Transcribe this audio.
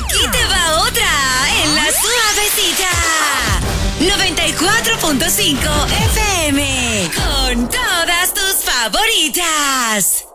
Aquí te va otra en la suavecita. 94.5 FM. Con todas tus favoritas.